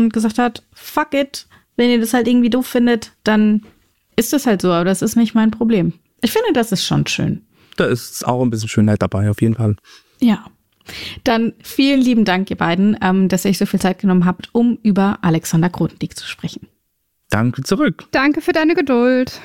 und gesagt hat, fuck it, wenn ihr das halt irgendwie doof findet, dann ist das halt so, aber das ist nicht mein Problem. Ich finde, das ist schon schön. Da ist auch ein bisschen Schönheit dabei, auf jeden Fall. Ja. Dann vielen lieben Dank, ihr beiden, dass ihr euch so viel Zeit genommen habt, um über Alexander Grothendieck zu sprechen. Danke zurück. Danke für deine Geduld.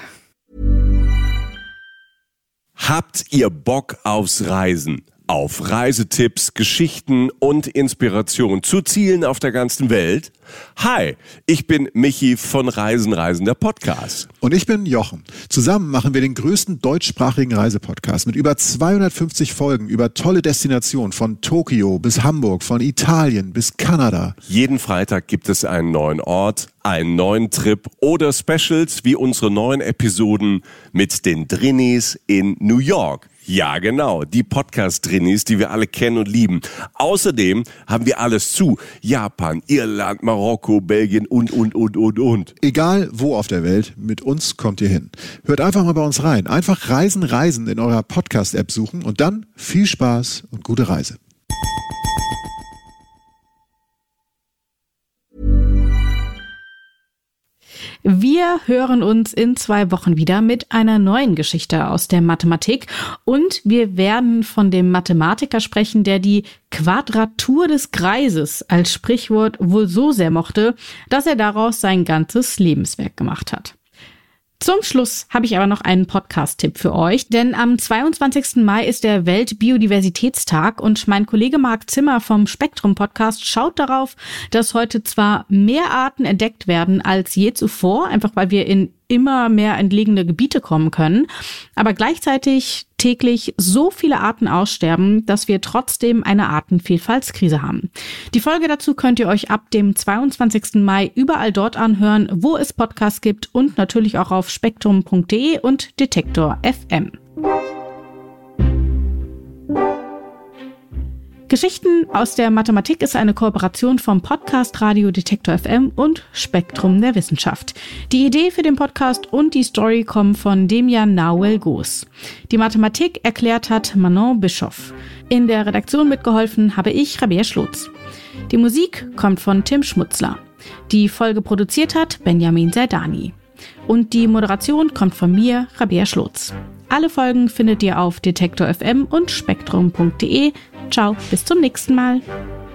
Habt ihr Bock aufs Reisen? Auf Reisetipps, Geschichten und Inspiration zu Zielen auf der ganzen Welt? Hi, ich bin Michi von Reisen, der Podcast. Und ich bin Jochen. Zusammen machen wir den größten deutschsprachigen Reisepodcast mit über 250 Folgen über tolle Destinationen von Tokio bis Hamburg, von Italien bis Kanada. Jeden Freitag gibt es einen neuen Ort, einen neuen Trip oder Specials wie unsere neuen Episoden mit den Drinnies in New York. Ja, genau, die Podcast-Drinnies, die wir alle kennen und lieben. Außerdem haben wir alles zu. Japan, Irland, Marokko, Belgien und. Egal wo auf der Welt, mit uns kommt ihr hin. Hört einfach mal bei uns rein. Einfach Reisen in eurer Podcast-App suchen und dann viel Spaß und gute Reise. Wir hören uns in 2 Wochen wieder mit einer neuen Geschichte aus der Mathematik und wir werden von dem Mathematiker sprechen, der die Quadratur des Kreises als Sprichwort wohl so sehr mochte, dass er daraus sein ganzes Lebenswerk gemacht hat. Zum Schluss habe ich aber noch einen Podcast-Tipp für euch, denn am 22. Mai ist der Weltbiodiversitätstag und mein Kollege Marc Zimmer vom Spektrum-Podcast schaut darauf, dass heute zwar mehr Arten entdeckt werden als je zuvor, einfach weil wir in immer mehr entlegene Gebiete kommen können, aber gleichzeitig täglich so viele Arten aussterben, dass wir trotzdem eine Artenvielfaltskrise haben. Die Folge dazu könnt ihr euch ab dem 22. Mai überall dort anhören, wo es Podcasts gibt und natürlich auch auf spektrum.de und Detektor FM. Geschichten aus der Mathematik ist eine Kooperation vom Podcast Radio Detektor FM und Spektrum der Wissenschaft. Die Idee für den Podcast und die Story kommen von Demian Nauel-Goos. Die Mathematik erklärt hat Manon Bischoff. In der Redaktion mitgeholfen habe ich, Rabea Schlotz. Die Musik kommt von Tim Schmutzler. Die Folge produziert hat Benjamin Serdani. Und die Moderation kommt von mir, Rabea Schlotz. Alle Folgen findet ihr auf Detektor FM und spektrum.de. Ciao, bis zum nächsten Mal.